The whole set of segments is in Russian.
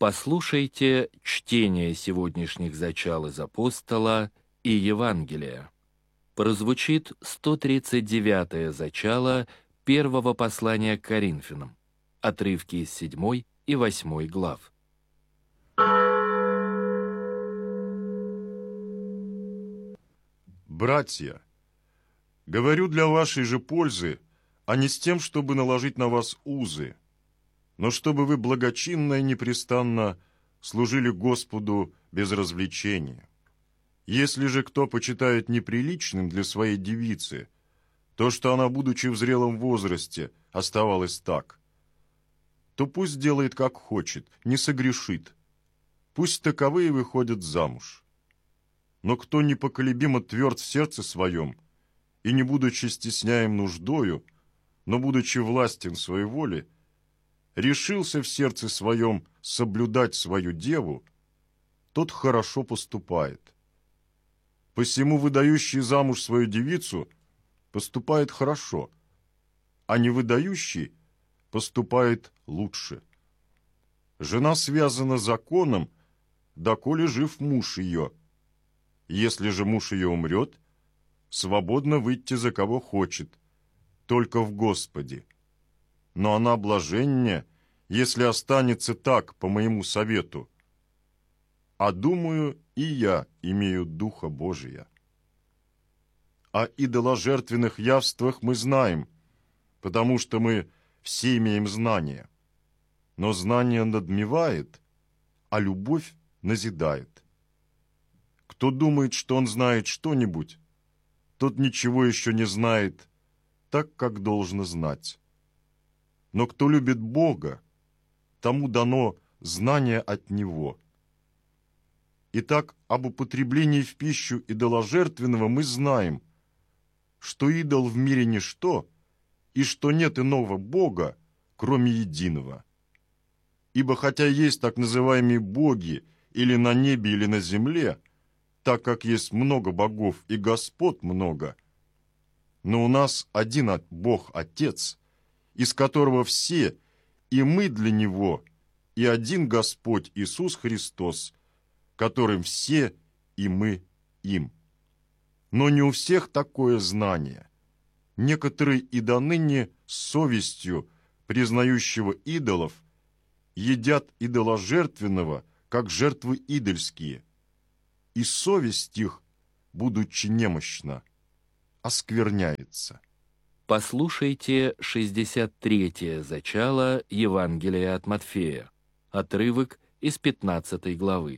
Послушайте чтение сегодняшних зачал из апостола и Евангелия. Прозвучит 139-е зачало первого послания к Коринфянам, отрывки из 7 и 8 глав. Братья, говорю для вашей же пользы, а не с тем, чтобы наложить на вас узы, но чтобы вы благочинно и непрестанно служили Господу без развлечения. Если же кто почитает неприличным для своей девицы то, что она, будучи в зрелом возрасте, оставалась так, то пусть делает, как хочет, не согрешит. Пусть таковые выходят замуж. Но кто непоколебимо тверд в сердце своем, и не будучи стесняем нуждою, но будучи властен своей воле, решился в сердце своем соблюдать свою деву, тот хорошо поступает. Посему выдающий замуж свою девицу поступает хорошо, а не выдающий поступает лучше. Жена связана законом, доколе жив муж ее. Если же муж ее умрет, свободно выйти за кого хочет, только в Господе. Но она блаженнее, если останется так, по моему совету. А думаю, и я имею Духа Божия. О идоложертвенных явствах мы знаем, потому что мы все имеем знание. Но знание надмевает, а любовь назидает. Кто думает, что он знает что-нибудь, тот ничего еще не знает, так, как должно знать. Но кто любит Бога, тому дано знание от Него. Итак, об употреблении в пищу идоложертвенного мы знаем, что идол в мире ничто, и что нет иного Бога, кроме единого. Ибо хотя есть так называемые боги или на небе, или на земле, так как есть много богов и господ много, но у нас один Бог Отец, из которого все, и мы для Него, и один Господь Иисус Христос, которым все, и мы им. Но не у всех такое знание. Некоторые и до ныне с совестью, признающего идолов, едят идоложертвенного, как жертвы идольские, и совесть их, будучи немощна, оскверняется. Послушайте 63-е зачало Евангелия от Матфея, отрывок из 15 главы.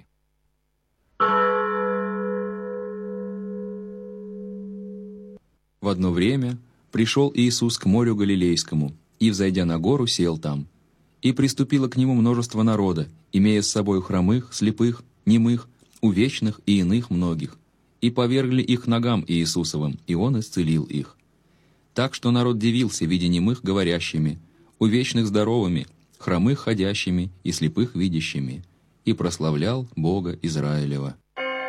В одно время пришел Иисус к морю Галилейскому, и, взойдя на гору, сел там. И приступило к нему множество народа, имея с собой хромых, слепых, немых, увечных и иных многих, и повергли их к ногам Иисусовым, и Он исцелил их. Так что народ дивился, видя немых говорящими, увечных здоровыми, хромых ходящими и слепых видящими, и прославлял Бога Израилева.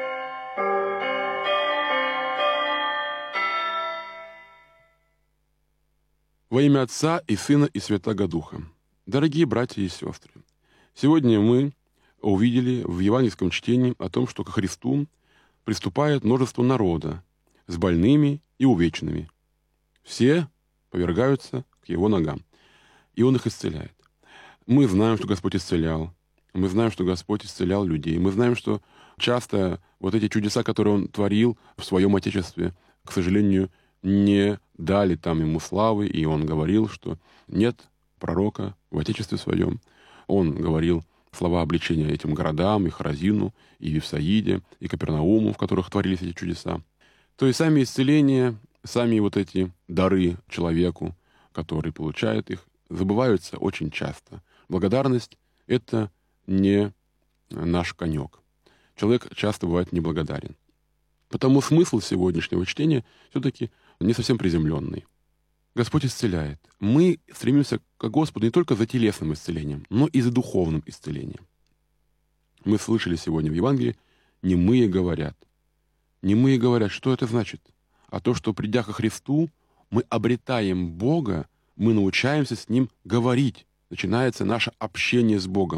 Во имя Отца и Сына и Святаго Духа. Дорогие братья и сестры, сегодня мы увидели в евангельском чтении о том, что ко Христу приступает множество народа с больными и увечными. Все повергаются к Его ногам, и Он их исцеляет. Мы знаем, что Господь исцелял. Мы знаем, что Господь исцелял людей. Мы знаем, что часто вот эти чудеса, которые Он творил в Своем Отечестве, к сожалению, не дали там Ему славы, и Он говорил, что нет пророка в Отечестве Своем. Он говорил слова обличения этим городам, и Хоразину, и Вифсаиде, и Капернауму, в которых творились эти чудеса. То есть сами исцеления, сами вот эти дары человеку, который получает их, забываются очень часто. Благодарность — это не наш конек. Человек часто бывает неблагодарен. Потому смысл сегодняшнего чтения все-таки не совсем приземленный. Господь исцеляет. Мы стремимся к Господу не только за телесным исцелением, но и за духовным исцелением. Мы слышали сегодня в Евангелии «немые говорят». Немые говорят, что это значит? А то, что, придя ко Христу, мы обретаем Бога, мы научаемся с Ним говорить. Начинается наше общение с Богом.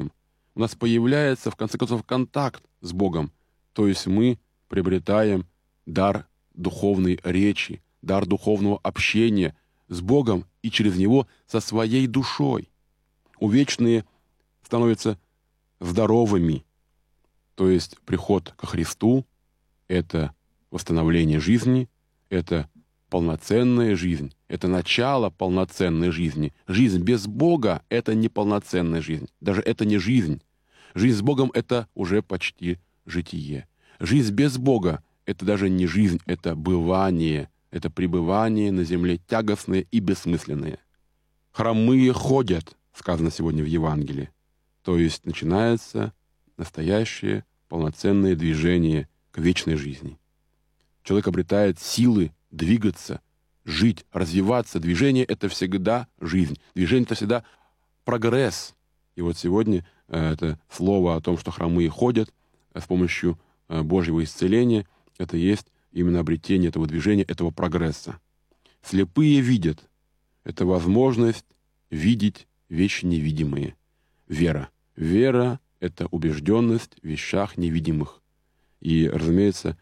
у нас появляется, в конце концов, контакт с Богом. То есть мы приобретаем дар духовной речи, дар духовного общения с Богом и через него со своей душой. Увечные становятся здоровыми. То есть приход ко Христу — это восстановление жизни, это полноценная жизнь, это начало полноценной жизни. Жизнь без Бога — это не полноценная жизнь. Даже это не жизнь. Жизнь с Богом — это уже почти житие. Жизнь без Бога — это даже не жизнь, это бывание, это пребывание на земле тягостное и бессмысленное. «Хромые ходят», сказано сегодня в Евангелии. То есть начинается настоящее полноценное движение к вечной жизни. Человек обретает силы двигаться, жить, развиваться. Движение — это всегда жизнь. Движение — это всегда прогресс. И вот сегодня это слово о том, что хромые ходят с помощью Божьего исцеления, это есть именно обретение этого движения, этого прогресса. Слепые видят. Это возможность видеть вещи невидимые. Вера. Вера — это убежденность в вещах невидимых. И, разумеется,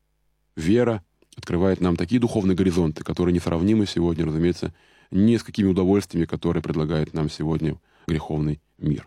вера открывает нам такие духовные горизонты, которые несравнимы сегодня, разумеется, ни с какими удовольствиями, которые предлагает нам сегодня греховный мир.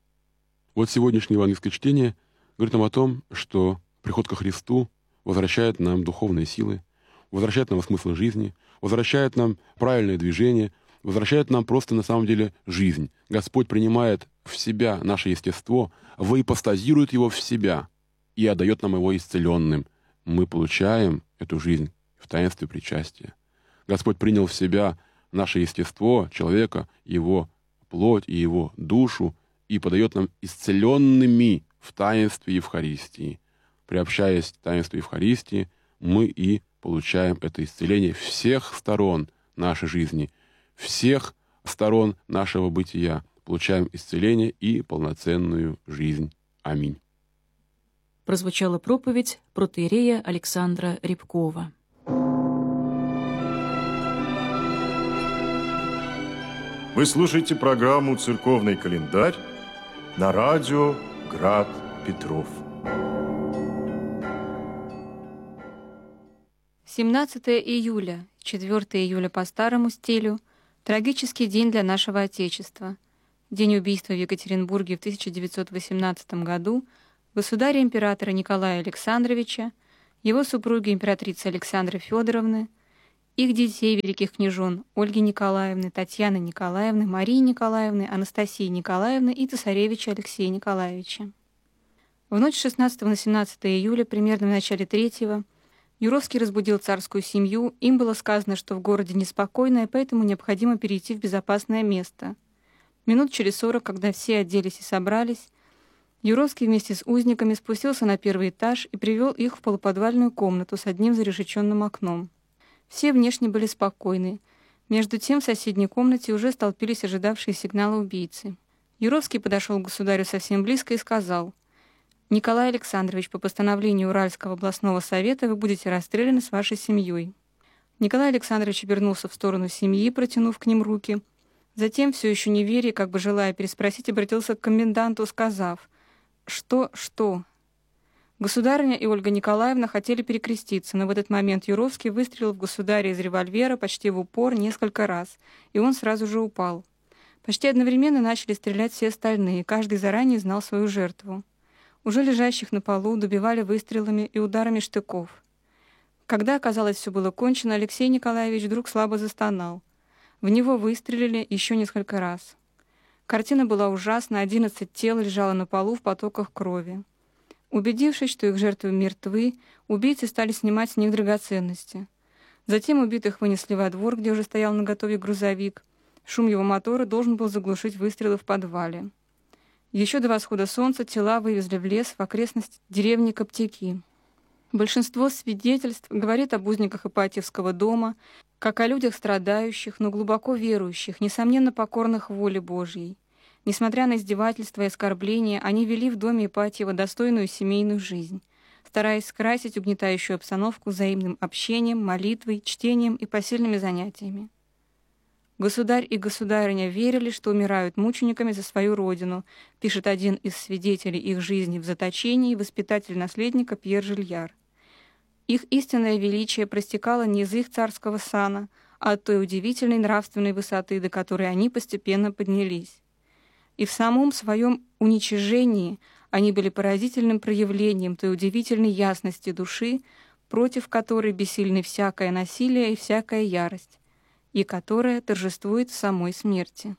Вот сегодняшнее евангельское чтение говорит нам о том, что приход ко Христу возвращает нам духовные силы, возвращает нам смысл жизни, возвращает нам правильное движение, возвращает нам просто на самом деле жизнь. Господь принимает в себя наше естество, воипостазирует его в себя и отдает нам его исцеленным. Мы получаем эту жизнь в таинстве причастия. Господь принял в себя наше естество, человека, его плоть и его душу, и подает нам исцеленными в таинстве Евхаристии. Приобщаясь к таинству Евхаристии, мы и получаем это исцеление всех сторон нашей жизни, всех сторон нашего бытия. Получаем исцеление и полноценную жизнь. Аминь. Прозвучала проповедь протоиерея Александра Рябкова. Вы слушаете программу «Церковный календарь» на радио «Град Петров». 17 июля, 4 июля по старому стилю, трагический день для нашего Отечества. День убийства в Екатеринбурге в 1918 году государя-императора Николая Александровича, его супруги императрицы Александры Федоровны, их детей, великих княжон Ольги Николаевны, Татьяны Николаевны, Марии Николаевны, Анастасии Николаевны и цесаревича Алексея Николаевича. В ночь с 16 на 17 июля, примерно в начале 3-го, Юровский разбудил царскую семью, им было сказано, что в городе неспокойно, и поэтому необходимо перейти в безопасное место. Минут через 40, когда все оделись и собрались, Юровский вместе с узниками спустился на 1-й этаж и привел их в полуподвальную комнату с одним зарешеченным окном. Все внешне были спокойны. Между тем в соседней комнате уже столпились ожидавшие сигнала убийцы. Юровский подошел к государю совсем близко и сказал: «Николай Александрович, по постановлению Уральского областного совета вы будете расстреляны с вашей семьей». Николай Александрович обернулся в сторону семьи, протянув к ним руки. Затем, все еще не веря, как бы желая переспросить, обратился к коменданту, сказав: «Что?» Государыня и Ольга Николаевна хотели перекреститься, но в этот момент Юровский выстрелил в государя из револьвера почти в упор несколько раз, и он сразу же упал. Почти одновременно начали стрелять все остальные, каждый заранее знал свою жертву. Уже лежащих на полу добивали выстрелами и ударами штыков. Когда, казалось, все было кончено, Алексей Николаевич вдруг слабо застонал. В него выстрелили еще несколько раз. Картина была ужасна, 11 тел лежало на полу в потоках крови. Убедившись, что их жертвы мертвы, убийцы стали снимать с них драгоценности. Затем убитых вынесли во двор, где уже стоял наготове грузовик. Шум его мотора должен был заглушить выстрелы в подвале. Еще до восхода солнца тела вывезли в лес в окрестность деревни Коптяки. Большинство свидетельств говорит об узниках Ипатьевского дома, как о людях страдающих, но глубоко верующих, несомненно покорных воле Божьей. Несмотря на издевательства и оскорбления, они вели в доме Ипатьева достойную семейную жизнь, стараясь скрасить угнетающую обстановку взаимным общением, молитвой, чтением и посильными занятиями. Государь и государыня верили, что умирают мучениками за свою родину, пишет один из свидетелей их жизни в заточении, воспитатель наследника Пьер Жильяр. Их истинное величие проистекало не из их царского сана, а от той удивительной нравственной высоты, до которой они постепенно поднялись. И в самом своем уничижении они были поразительным проявлением той удивительной ясности души, против которой бессильны всякое насилие и всякая ярость, и которая торжествует в самой смерти.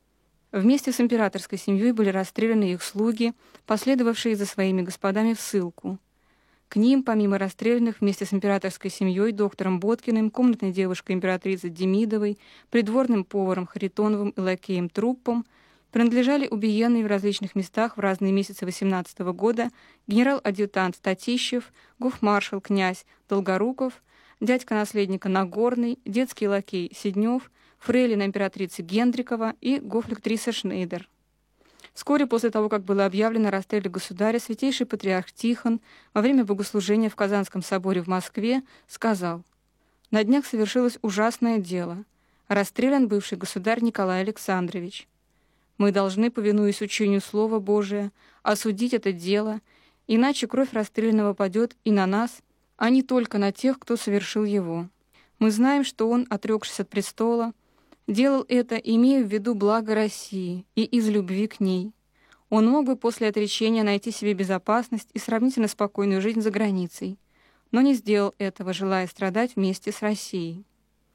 Вместе с императорской семьей были расстреляны их слуги, последовавшие за своими господами в ссылку. К ним, помимо расстрелянных, вместе с императорской семьей, доктором Боткиным, комнатной девушкой императрицы Демидовой, придворным поваром Харитоновым и лакеем Труппом, принадлежали убиенные в различных местах в разные месяцы 18 года генерал-адъютант Татищев, гофмаршал князь Долгоруков, дядька наследника Нагорный, детский лакей Сиднев, фрейлина императрицы Гендрикова и гофлектриса Шнейдер. Вскоре после того, как было объявлено о расстреле государя, святейший патриарх Тихон во время богослужения в Казанском соборе в Москве сказал: «На днях совершилось ужасное дело. Расстрелян бывший государь Николай Александрович. Мы должны, повинуясь учению Слова Божия, осудить это дело, иначе кровь расстрелянного падет и на нас, а не только на тех, кто совершил его. Мы знаем, что он, отрекшись от престола, делал это, имея в виду благо России и из любви к ней. Он мог бы после отречения найти себе безопасность и сравнительно спокойную жизнь за границей, но не сделал этого, желая страдать вместе с Россией».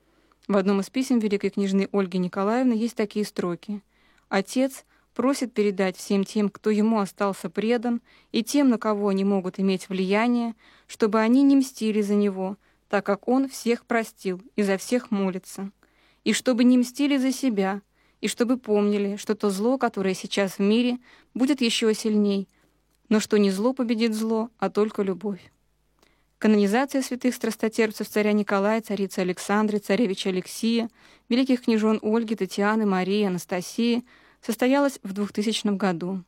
В одном из писем великой княжны Ольги Николаевны есть такие строки: «Отец просит передать всем тем, кто ему остался предан, и тем, на кого они могут иметь влияние, чтобы они не мстили за него, так как он всех простил и за всех молится, и чтобы не мстили за себя, и чтобы помнили, что то зло, которое сейчас в мире, будет еще сильней, но что не зло победит зло, а только любовь». Канонизация святых страстотерпцев царя Николая, царицы Александры, царевича Алексия, великих княжон Ольги, Татьяны, Марии, Анастасии состоялась в 2000 году.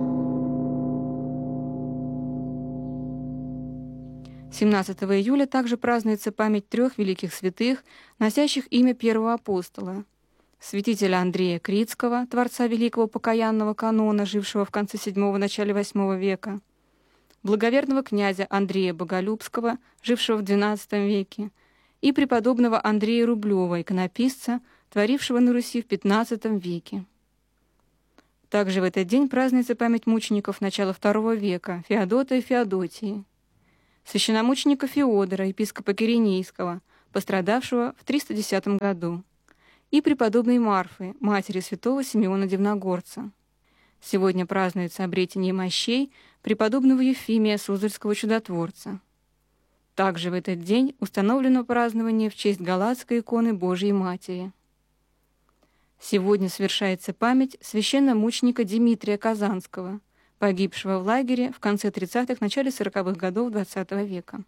17 июля также празднуется память 3 великих святых, носящих имя первого апостола: святителя Андрея Критского, творца великого покаянного канона, жившего в конце VII – начале VIII века, благоверного князя Андрея Боголюбского, жившего в XII веке, и преподобного Андрея Рублева, иконописца, творившего на Руси в XV веке. Также в этот день празднуется память мучеников начала II века Феодота и Феодотии, священномученика Феодора, епископа Киренейского, пострадавшего в 310 году, и преподобной Марфы, матери святого Симеона Дивногорца. Сегодня празднуется обретение мощей преподобного Ефимия Суздальского чудотворца. Также в этот день установлено празднование в честь Галатской иконы Божией Матери. Сегодня совершается память священномученика Дмитрия Казанского, погибшего в лагере в конце 30-х, начале 40-х годов XX века.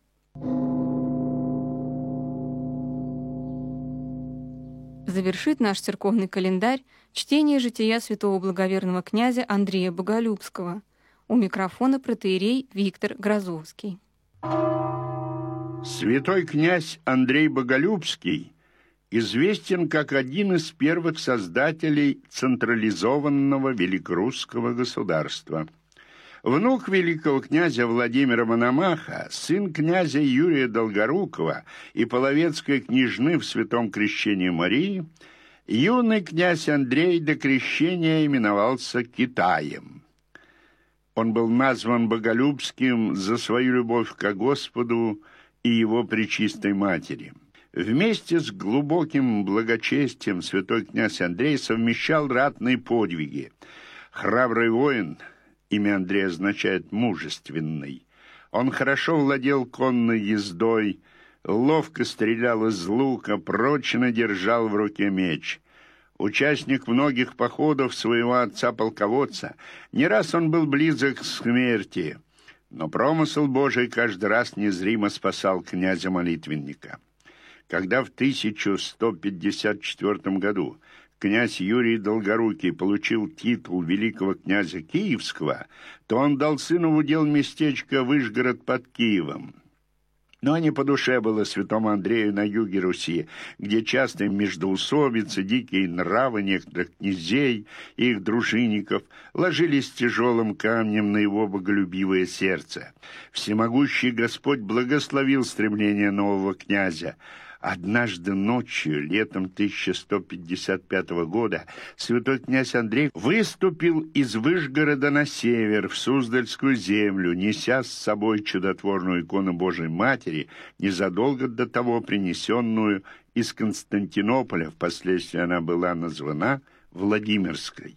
Завершит наш церковный календарь чтение жития святого благоверного князя Андрея Боголюбского. У микрофона протоиерей Виктор Грозовский. Святой князь Андрей Боголюбский известен как один из первых создателей централизованного великорусского государства. Внук великого князя Владимира Мономаха, сын князя Юрия Долгорукова и половецкой княжны в святом крещении Марии, юный князь Андрей до крещения именовался Китаем. Он был назван Боголюбским за свою любовь к Господу и его пречистой матери. Вместе с глубоким благочестием святой князь Андрей совмещал ратные подвиги. Храбрый воин, имя Андрея означает «мужественный». Он хорошо владел конной ездой, ловко стрелял из лука, прочно держал в руке меч. Участник многих походов своего отца-полководца, не раз он был близок к смерти, но промысл Божий каждый раз незримо спасал князя-молитвенника. Когда в 1154 году князь Юрий Долгорукий получил титул великого князя Киевского, то он дал сыну в удел местечко Выжгород под Киевом. Но не по душе было святому Андрею на юге Руси, где частые междоусобицы, дикие нравы некоторых князей и их дружинников ложились тяжелым камнем на его боголюбивое сердце. Всемогущий Господь благословил стремление нового князя. Однажды ночью, летом 1155 года, святой князь Андрей выступил из Вышгорода на север, в Суздальскую землю, неся с собой чудотворную икону Божией Матери, незадолго до того принесенную из Константинополя, впоследствии она была названа Владимирской.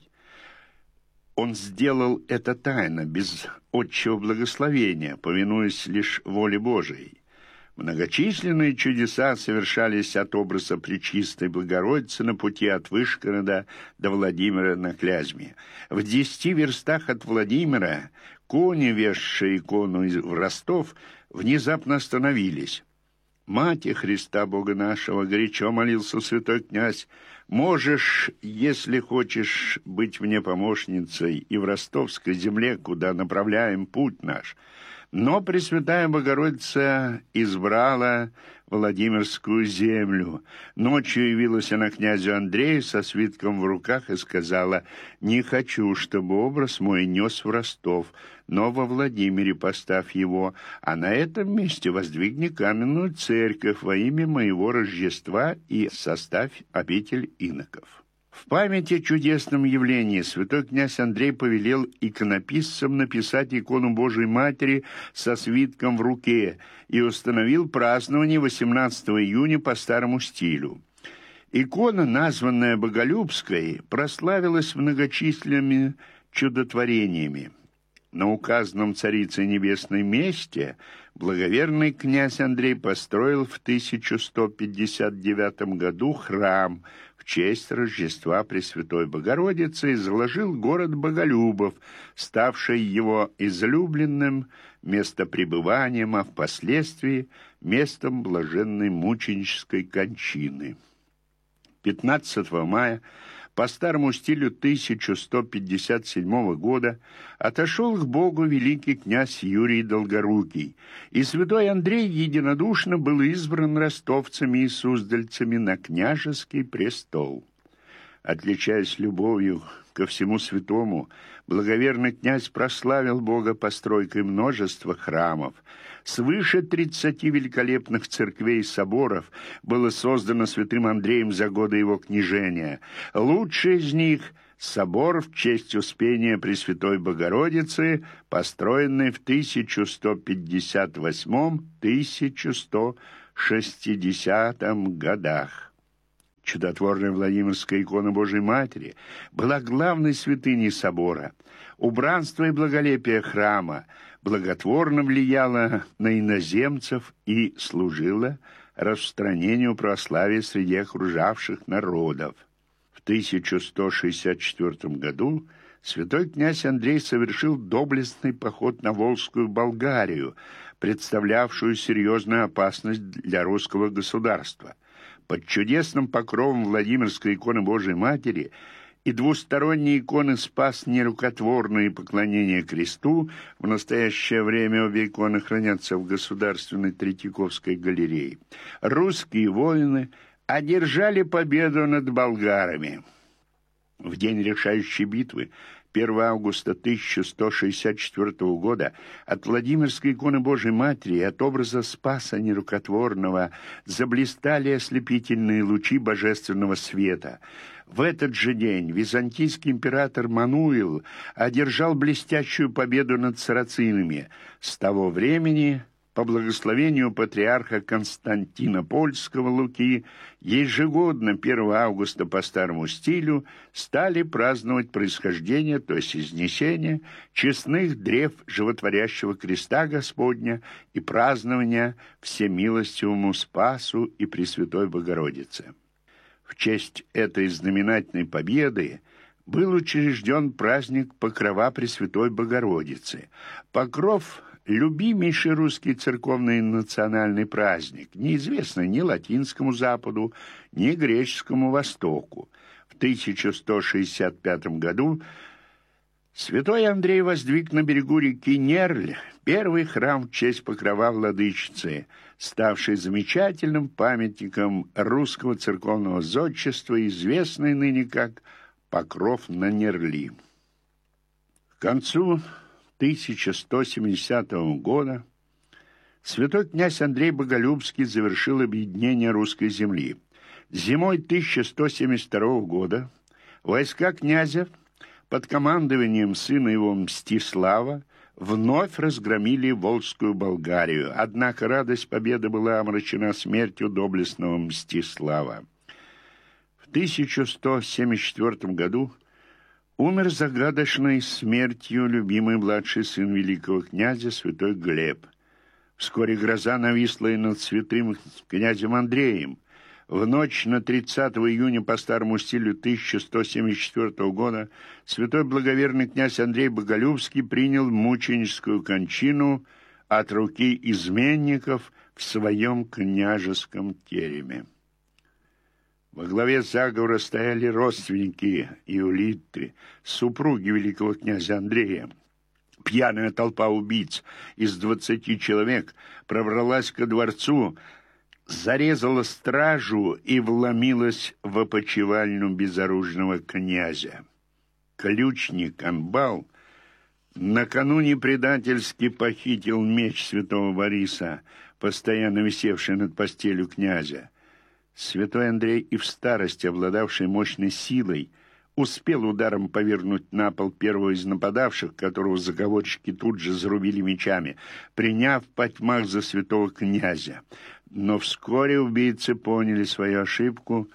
Он сделал это тайно, без отчего благословения, повинуясь лишь воле Божией. Многочисленные чудеса совершались от образа Пречистой Богородицы на пути от Вышгорода до Владимира на Клязьме. В 10 верстах от Владимира кони, везшие икону в Ростов, внезапно остановились. «Мати Христа Бога нашего», — горячо молился святой князь, «можешь, если хочешь, быть мне помощницей и в ростовской земле, куда направляем путь наш». Но Пресвятая Богородица избрала Владимирскую землю. Ночью явилась она князю Андрею со свитком в руках и сказала: «Не хочу, чтобы образ мой нес в Ростов, но во Владимире поставь его, а на этом месте воздвигни каменную церковь во имя моего Рождества и составь обитель иноков». В память о чудесном явлении святой князь Андрей повелел иконописцам написать икону Божией Матери со свитком в руке и установил празднование 18 июня по старому стилю. Икона, названная Боголюбской, прославилась многочисленными чудотворениями. На указанном Царицей Небесной месте благоверный князь Андрей построил в 1159 году храм в честь Рождества Пресвятой Богородицы и заложил город Боголюбов, ставший его излюбленным местопребыванием, а впоследствии местом блаженной мученической кончины. 15 мая по старому стилю 1157 года отошел к Богу великий князь Юрий Долгорукий, и святой Андрей единодушно был избран ростовцами и суздальцами на княжеский престол. Отличаясь любовью ко всему святому, благоверный князь прославил Бога постройкой множества храмов. Свыше 30 великолепных церквей и соборов было создано святым Андреем за годы его княжения. Лучший из них — собор в честь Успения Пресвятой Богородицы, построенный в 1158-1160 годах. Чудотворная Владимирская икона Божией Матери была главной святыней собора. Убранство и благолепие храма благотворно влияло на иноземцев и служило распространению православия среди окружавших народов. В 1164 году святой князь Андрей совершил доблестный поход на Волжскую Болгарию, представлявшую серьезную опасность для русского государства. Под чудесным покровом Владимирской иконы Божией Матери и двусторонние иконы «Спас нерукотворное» и «Поклонение кресту» в настоящее время обе иконы хранятся в Государственной Третьяковской галерее. Русские воины одержали победу над болгарами. В день решающей битвы 1 августа 1164 года от Владимирской иконы Божией Матери и от образа Спаса нерукотворного заблистали ослепительные лучи божественного света. В этот же день византийский император Мануил одержал блестящую победу над сарацинами. С того времени, по благословению патриарха Константинопольского Луки, ежегодно 1 августа по старому стилю стали праздновать происхождение, то есть изнесение, честных древ животворящего креста Господня и празднования Всемилостивому Спасу и Пресвятой Богородице. В честь этой знаменательной победы был учрежден праздник Покрова Пресвятой Богородицы. Покров — любимейший русский церковный национальный праздник, неизвестный ни латинскому Западу, ни греческому Востоку. В 1165 году Святой Андрей воздвиг на берегу реки Нерль первый храм в честь покрова владычицы, ставший замечательным памятником русского церковного зодчества, известный ныне как Покров на Нерли. К концу 1170 года святой князь Андрей Боголюбский завершил объединение русской земли. Зимой 1172 года войска князя под командованием сына его Мстислава вновь разгромили Волжскую Болгарию, однако радость победы была омрачена смертью доблестного Мстислава. В 1174 году умер загадочной смертью любимый младший сын великого князя, святой Глеб. Вскоре гроза нависла и над святым князем Андреем. В ночь на 30 июня по старому стилю 1174 года святой благоверный князь Андрей Боголюбский принял мученическую кончину от руки изменников в своем княжеском тереме. Во главе заговора стояли родственники Иолиты, супруги великого князя Андрея. Пьяная толпа убийц из 20 человек пробралась ко дворцу, зарезала стражу и вломилась в опочивальню безоружного князя. Ключник Анбал накануне предательски похитил меч святого Бориса, постоянно висевший над постелью князя. Святой Андрей и в старости, обладавший мощной силой, успел ударом повергнуть на пол первого из нападавших, которого заговорщики тут же зарубили мечами, приняв потьмах за святого князя. Но вскоре убийцы поняли свою ошибку.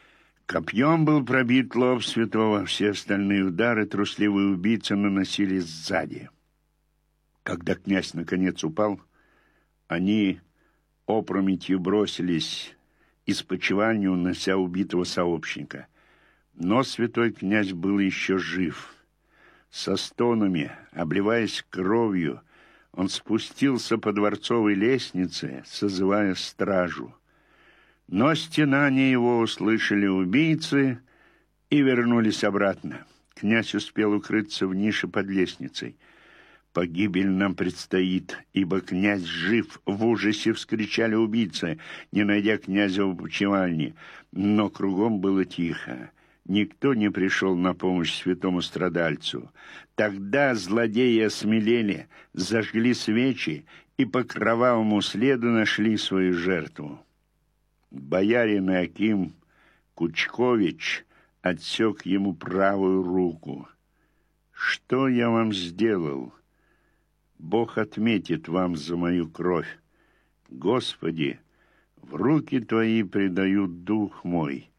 Копьем был пробит лоб святого, все остальные удары трусливые убийцы наносили сзади. Когда князь наконец упал, они опрометью бросились из почивальни, унося убитого сообщника. Но святой князь был еще жив. Со стонами, обливаясь кровью, он спустился по дворцовой лестнице, созывая стражу. Но стенания его услышали убийцы и вернулись обратно. Князь успел укрыться в нише под лестницей. «Погибель нам предстоит, ибо князь жив!» — в ужасе вскричали убийцы, не найдя князя в опочивальне. Но кругом было тихо. Никто не пришел на помощь святому страдальцу. Тогда злодеи осмелели, зажгли свечи и по кровавому следу нашли свою жертву. Боярин Аким Кучкович отсек ему правую руку. «Что я вам сделал? Бог отметит вам за мою кровь. Господи, в руки Твои предаю дух мой».